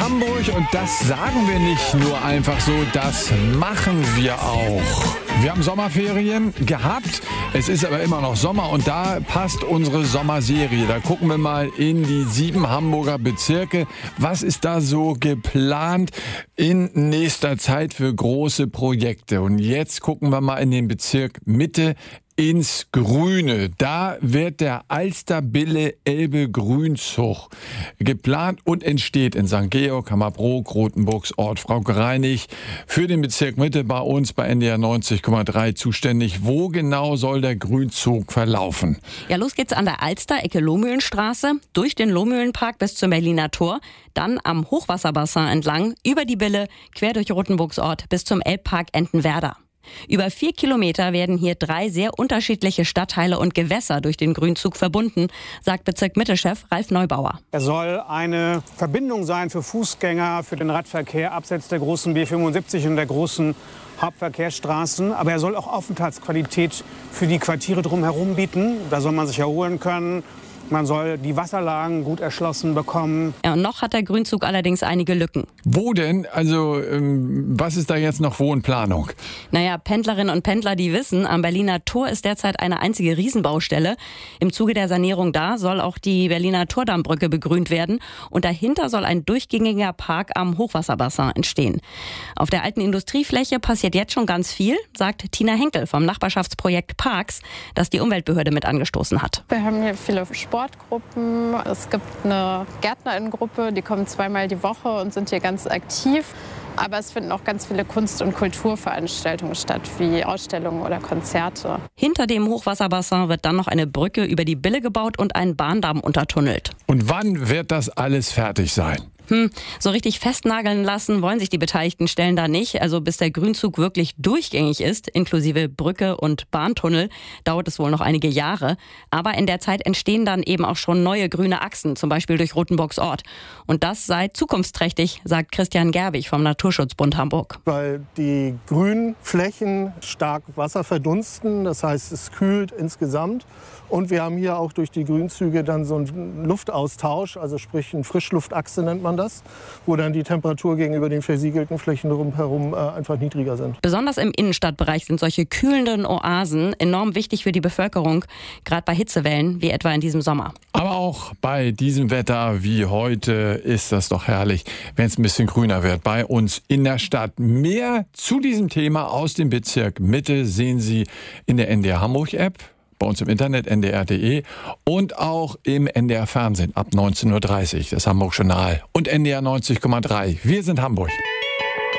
Hamburg und das sagen wir nicht nur einfach so, das machen wir auch. Wir haben Sommerferien gehabt, es ist aber immer noch Sommer und da passt unsere Sommerserie. Da gucken wir mal in die 7 Hamburger Bezirke. Was ist da so geplant in nächster Zeit für große Projekte? Und jetzt gucken wir mal in den Bezirk Mitte ins Grüne. Da wird der Alster-Bille-Elbe-Grünzug geplant und entsteht in St. Georg, Hammerbrook, Rothenburgs Ort. Frau Greinig, für den Bezirk Mitte bei uns bei NDR 90,3 zuständig. Wo genau soll der Grünzug verlaufen? Ja, los geht's an der Alster, Ecke Lohmühlenstraße, durch den Lohmühlenpark bis zum Berliner Tor, dann am Hochwasserbassin entlang, über die Bille, quer durch Rothenburgs Ort bis zum Elbpark Entenwerder. Über 4 Kilometer werden hier 3 sehr unterschiedliche Stadtteile und Gewässer durch den Grünzug verbunden, sagt Bezirk Mitte-Chef Ralf Neubauer. Er soll eine Verbindung sein für Fußgänger, für den Radverkehr, abseits der großen B75 und der großen Hauptverkehrsstraßen. Aber er soll auch Aufenthaltsqualität für die Quartiere drumherum bieten. Da soll man sich erholen können. Man soll die Wasserlagen gut erschlossen bekommen. Ja, und noch hat der Grünzug allerdings einige Lücken. Wo denn? Also, was ist da jetzt noch wo in Planung? Naja, Pendlerinnen und Pendler, die wissen, am Berliner Tor ist derzeit eine einzige Riesenbaustelle. Im Zuge der Sanierung da soll auch die Berliner Tordambrücke begrünt werden. Und dahinter soll ein durchgängiger Park am Hochwasserbassin entstehen. Auf der alten Industriefläche passiert jetzt schon ganz viel, sagt Tina Henkel vom Nachbarschaftsprojekt Parks, das die Umweltbehörde mit angestoßen hat. Wir haben hier viele Sportgruppen. Es gibt eine Gärtnerinnengruppe, die kommen 2-mal die Woche und sind hier ganz aktiv. Aber es finden auch ganz viele Kunst- und Kulturveranstaltungen statt, wie Ausstellungen oder Konzerte. Hinter dem Hochwasserbassin wird dann noch eine Brücke über die Bille gebaut und ein Bahndamm untertunnelt. Und wann wird das alles fertig sein? So richtig festnageln lassen wollen sich die beteiligten Stellen da nicht. Also bis der Grünzug wirklich durchgängig ist, inklusive Brücke und Bahntunnel, dauert es wohl noch einige Jahre. Aber in der Zeit entstehen dann eben auch schon neue grüne Achsen, zum Beispiel durch Rothenburgs Ort. Und das sei zukunftsträchtig, sagt Christian Gerbig vom Naturschutzbund Hamburg. Weil die Grünflächen stark Wasser verdunsten, das heißt es kühlt insgesamt. Und wir haben hier auch durch die Grünzüge dann so einen Luftaustausch, also sprich eine Frischluftachse nennt man das, wo dann die Temperatur gegenüber den versiegelten Flächen drumherum einfach niedriger sind. Besonders im Innenstadtbereich sind solche kühlenden Oasen enorm wichtig für die Bevölkerung, gerade bei Hitzewellen wie etwa in diesem Sommer. Aber auch bei diesem Wetter wie heute ist das doch herrlich, wenn es ein bisschen grüner wird bei uns in der Stadt. Mehr zu diesem Thema aus dem Bezirk Mitte sehen Sie in der NDR Hamburg App, bei uns im Internet ndr.de und auch im NDR Fernsehen ab 19:30 Uhr, das Hamburg Journal und NDR 90,3. Wir sind Hamburg.